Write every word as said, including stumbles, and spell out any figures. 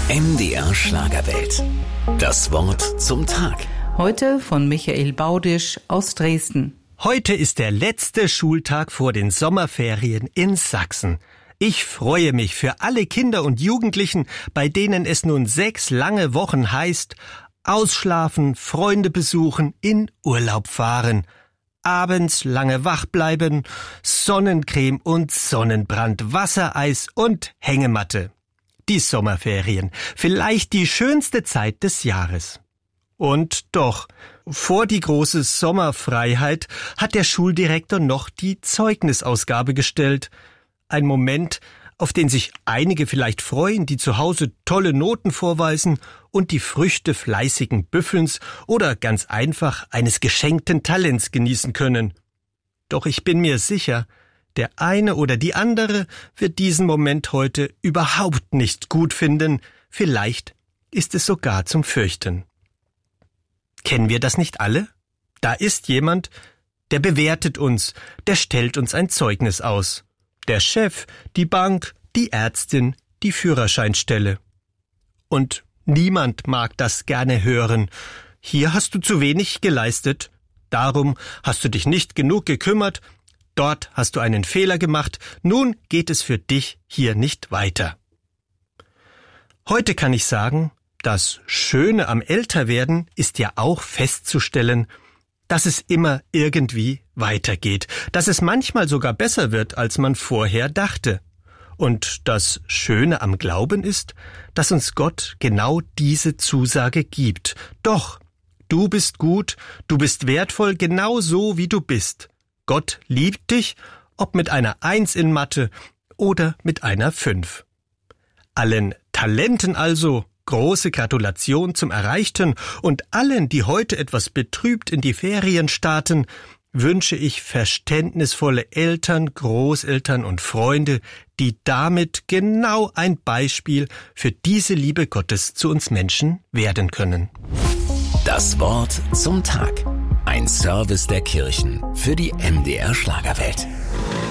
M D R Schlagerwelt. Das Wort zum Tag. Heute von Michael Baudisch aus Dresden. Heute ist der letzte Schultag vor den Sommerferien in Sachsen. Ich freue mich für alle Kinder und Jugendlichen, bei denen es nun sechs lange Wochen heißt: Ausschlafen, Freunde besuchen, in Urlaub fahren. Abends lange wach bleiben, Sonnencreme und Sonnenbrand, Wassereis und Hängematte. Die Sommerferien, vielleicht die schönste Zeit des Jahres. Und doch, vor die große Sommerfreiheit hat der Schuldirektor noch die Zeugnisausgabe gestellt. Ein Moment, auf den sich einige vielleicht freuen, die zu Hause tolle Noten vorweisen und die Früchte fleißigen Büffelns oder ganz einfach eines geschenkten Talents genießen können. Doch ich bin mir sicher, der eine oder die andere wird diesen Moment heute überhaupt nicht gut finden. Vielleicht ist es sogar zum Fürchten. Kennen wir das nicht alle? Da ist jemand, der bewertet uns, der stellt uns ein Zeugnis aus. Der Chef, die Bank, die Ärztin, die Führerscheinstelle. Und niemand mag das gerne hören. Hier hast du zu wenig geleistet. Darum hast du dich nicht genug gekümmert. Dort hast du einen Fehler gemacht. Nun geht es für dich hier nicht weiter. Heute kann ich sagen, das Schöne am Älterwerden ist ja auch festzustellen, dass es immer irgendwie weitergeht, dass es manchmal sogar besser wird, als man vorher dachte. Und das Schöne am Glauben ist, dass uns Gott genau diese Zusage gibt. Doch, du bist gut, du bist wertvoll, genau so wie du bist. Gott liebt dich, ob mit einer Eins in Mathe oder mit einer Fünf. Allen Talenten also große Gratulation zum Erreichten und allen, die heute etwas betrübt in die Ferien starten, wünsche ich verständnisvolle Eltern, Großeltern und Freunde, die damit genau ein Beispiel für diese Liebe Gottes zu uns Menschen werden können. Das Wort zum Tag. Ein Service der Kirchen für die M D R Schlagerwelt.